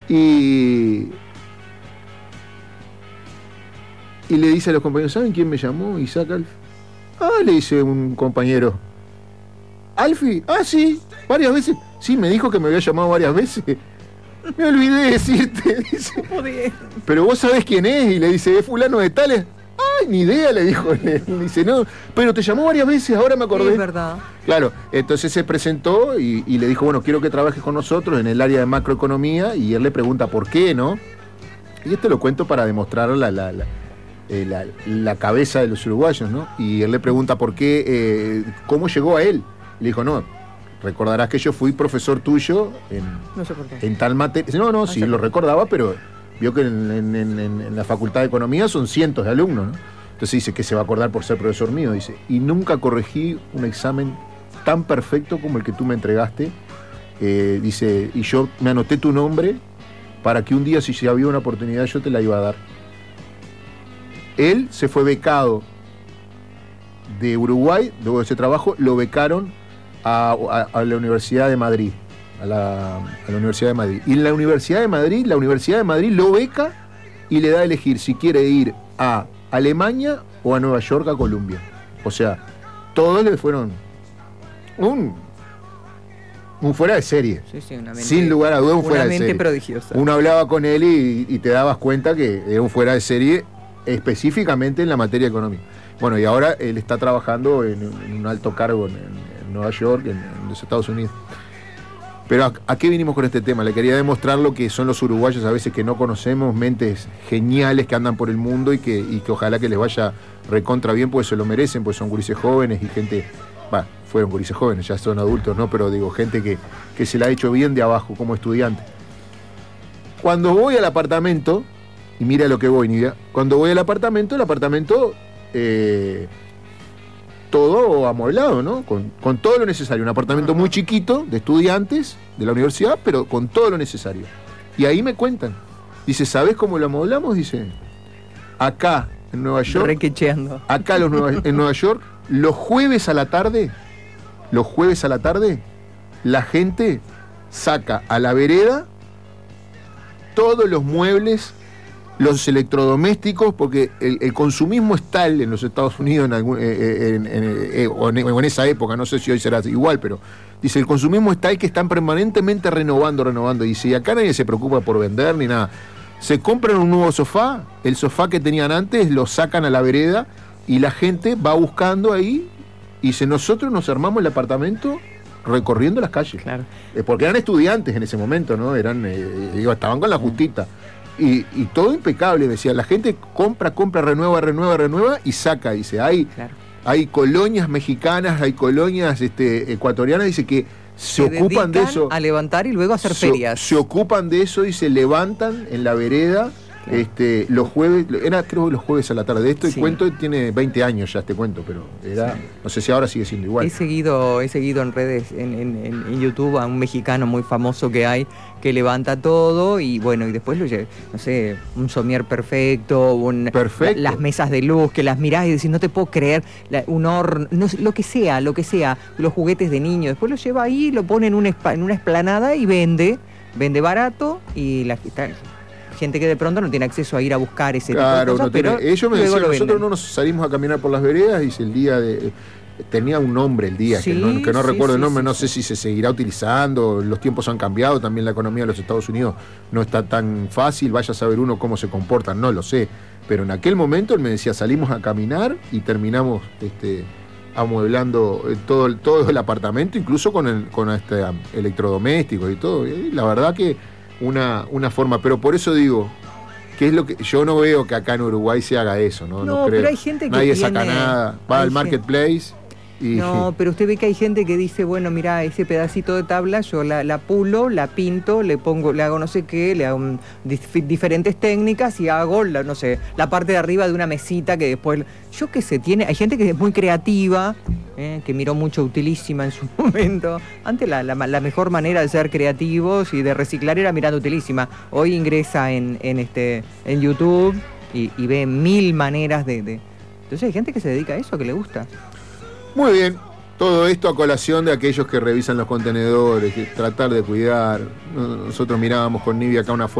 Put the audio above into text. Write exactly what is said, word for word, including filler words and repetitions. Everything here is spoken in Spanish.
Y, y le dice a los compañeros, ¿saben quién me llamó? Isaac Alfi. Ah, le dice un compañero. ¿Alfi? Ah, sí, varias veces. Sí, me dijo que me había llamado varias veces. Me olvidé de decirte, dice. Pero vos sabés quién es, y le dice, ¿es fulano de tales? Ay, ni idea, le dijo. Le dice, no, pero te llamó varias veces, ahora me acordé. Es verdad. Claro, entonces se presentó y, y le dijo, bueno, quiero que trabajes con nosotros en el área de macroeconomía, y él le pregunta por qué, ¿no? Y esto lo cuento para demostrar la, la, la, eh, la, la cabeza de los uruguayos, ¿no? Y él le pregunta por qué, eh, cómo llegó a él. Le dijo, no, recordarás que yo fui profesor tuyo en, no sé por qué. en tal materia. No, no, sí, lo recordaba, pero vio que en, en, en, en la Facultad de Economía son cientos de alumnos, ¿no? Entonces dice que se va a acordar por ser profesor mío, dice, y nunca corregí un examen tan perfecto como el que tú me entregaste. Eh, dice, y yo me anoté tu nombre para que un día, si había una oportunidad, yo te la iba a dar. Él se fue becado de Uruguay, luego de ese trabajo, lo becaron a, a, a la Universidad de Madrid. A la, a la Universidad de Madrid. Y en la Universidad de Madrid, la Universidad de Madrid lo beca y le da a elegir si quiere ir a Alemania o a Nueva York, a Columbia. O sea, todos le fueron un, un fuera de serie. Sí, sí, una mente, sin lugar a dudas, un fuera de serie. Prodigiosa. Uno hablaba con él y, y te dabas cuenta que era un fuera de serie específicamente en la materia económica. Bueno, y ahora él está trabajando en, en un alto cargo en, en Nueva York, en, en los Estados Unidos. Pero ¿a, ¿a qué vinimos con este tema? Le quería demostrar lo que son los uruguayos a veces que no conocemos, mentes geniales que andan por el mundo y que, y que ojalá que les vaya recontra bien, pues se lo merecen, pues son gurises jóvenes y gente, va, fueron gurises jóvenes, ya son adultos, ¿no? Pero digo, gente que, que se la ha hecho bien de abajo como estudiante. Cuando voy al apartamento, y mira lo que voy, Nidia, cuando voy al apartamento, el apartamento... Eh, todo amueblado, ¿no? Con, con todo lo necesario. Un apartamento muy chiquito de estudiantes de la universidad, pero con todo lo necesario. Y ahí me cuentan. Dice, ¿sabés cómo lo amueblamos? Dice, acá en Nueva York. Requecheando. Acá los Nueva, en Nueva York, los jueves a la tarde, los jueves a la tarde, la gente saca a la vereda todos los muebles, los electrodomésticos, porque el, el consumismo es tal en los Estados Unidos en algún, eh, en, en, eh, o, en, o en esa época, no sé si hoy será igual, pero dice, el consumismo es tal que están permanentemente renovando, renovando, dice, y acá nadie se preocupa por vender ni nada. Se compran un nuevo sofá, el sofá que tenían antes lo sacan a la vereda y la gente va buscando ahí y dice, nosotros nos armamos el apartamento recorriendo las calles. Claro. Eh, porque eran estudiantes en ese momento, ¿no? Eran, eh, digo, estaban con la justita. Y, y todo impecable, decía, la gente compra, compra, renueva, renueva, renueva y saca, dice, hay, claro. hay colonias mexicanas, hay colonias este, ecuatorianas, dice que se, se ocupan de eso. A levantar y luego hacer se, ferias. Se ocupan de eso y se levantan en la vereda. Claro. Este, los jueves, era creo los jueves a la tarde. Esto el sí. cuento tiene veinte años ya este cuento, pero era, sí. no sé si ahora sigue siendo igual. He seguido, he seguido en redes, en, en, en YouTube a un mexicano muy famoso que hay, que levanta todo y bueno, y después lo lleva, no sé, un somier perfecto, un, perfecto. La, las mesas de luz, que las mirás y decís, no te puedo creer, la, un horno, no, lo que sea, lo que sea, los juguetes de niño, después lo lleva ahí, lo pone en una, en una esplanada y vende, vende barato y la está, gente que de pronto no tiene acceso a ir a buscar ese claro, tipo de cosas, no tiene, pero ellos me decían, nosotros venden. no nos salimos a caminar por las veredas, dice el día de... Tenía un nombre el día, sí, que no, que no sí, recuerdo sí, el nombre, sí, no sí. sé si se seguirá utilizando, los tiempos han cambiado, también la economía de los Estados Unidos no está tan fácil, vaya a saber uno cómo se comportan, no lo sé, pero en aquel momento él me decía, salimos a caminar y terminamos este, amueblando todo el, todo el apartamento, incluso con, el, con este electrodomésticos y todo, y la verdad que una, una forma, pero por eso digo, que es lo que yo no veo que acá en Uruguay se haga eso, no, no, no creo. Pero hay gente que nadie tiene, saca nada, va al marketplace. Y... No, pero usted ve que hay gente que dice, bueno, mira, ese pedacito de tabla yo la, la pulo, la pinto, le pongo, le hago no sé qué, le hago un, dif- diferentes técnicas y hago, la, no sé, la parte de arriba de una mesita que después, yo qué sé, tiene, hay gente que es muy creativa, eh, que miró mucho Utilísima en su momento. Antes la, la, la mejor manera de ser creativos y de reciclar era mirando Utilísima. Hoy ingresa en, en, este, en YouTube y, y ve mil maneras de, de... Entonces hay gente que se dedica a eso, que le gusta. Muy bien, todo esto a colación de aquellos que revisan los contenedores, que tratar de cuidar. Nosotros mirábamos con Nidia acá una foto